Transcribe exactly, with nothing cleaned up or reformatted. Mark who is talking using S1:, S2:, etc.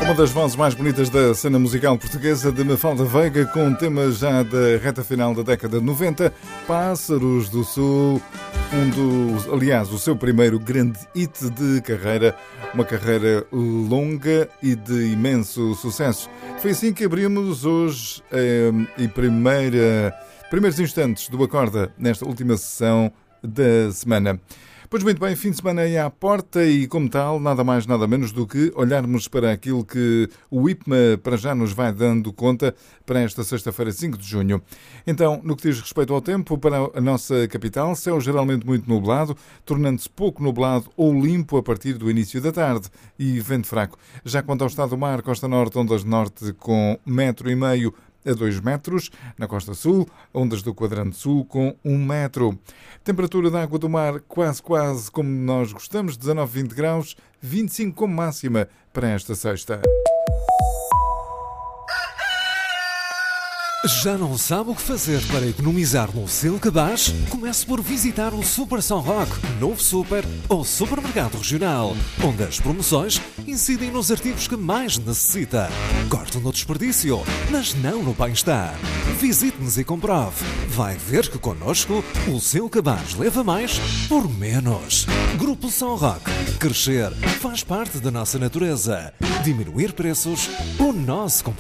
S1: Uma das vozes mais bonitas da cena musical portuguesa, de Mafalda Veiga, com um tema já da reta final da década de noventa, Pássaros do Sul, um dos, aliás, o seu primeiro grande hit de carreira, uma carreira longa e de imenso sucesso. Foi assim que abrimos hoje eh, em primeira, primeiros instantes do Acorda, nesta última sessão da semana. Pois muito bem, fim de semana aí à porta e, como tal, nada mais, nada menos do que olharmos para aquilo que o I P M A para já nos vai dando conta para esta sexta-feira, cinco de junho. Então, no que diz respeito ao tempo, para a nossa capital, céu geralmente muito nublado, tornando-se pouco nublado ou limpo a partir do início da tarde e vento fraco. Já quanto ao estado do mar, costa norte, ondas de norte com metro e meio a dois metros, na costa sul, ondas do quadrante sul com um metro. Temperatura da água do mar quase quase como nós gostamos, dezanove, vinte graus, vinte e cinco como máxima para esta sexta.
S2: Já não sabe o que fazer para economizar no seu cabaz? Comece por visitar o Super São Roque, novo super ou supermercado regional, onde as promoções incidem nos artigos que mais necessita. Corte no desperdício, mas não no bem-estar. Visite-nos e comprove. Vai ver que connosco o seu cabaz leva mais por menos. Grupo São Roque. Crescer faz parte da nossa natureza. Diminuir preços, o nosso compromisso.